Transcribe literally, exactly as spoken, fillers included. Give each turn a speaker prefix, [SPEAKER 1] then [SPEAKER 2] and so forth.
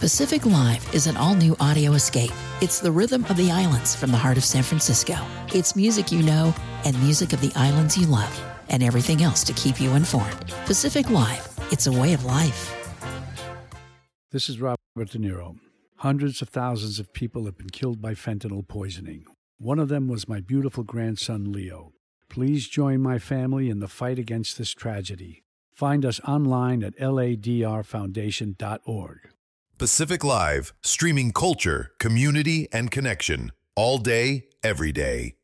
[SPEAKER 1] Pacific Live is an all-new audio escape. It's the rhythm of the islands from the heart of San Francisco. It's music you know and music of the islands you love, and everything else to keep you informed. Pacific Live, it's a way of life.
[SPEAKER 2] This is Robert De Niro. Hundreds of thousands of people have been killed by fentanyl poisoning. One of them was my beautiful grandson, Leo. Please join my family in the fight against this tragedy. Find us online at L A D R foundation dot org.
[SPEAKER 3] Pacific Live, streaming culture, community, and connection all day, every day.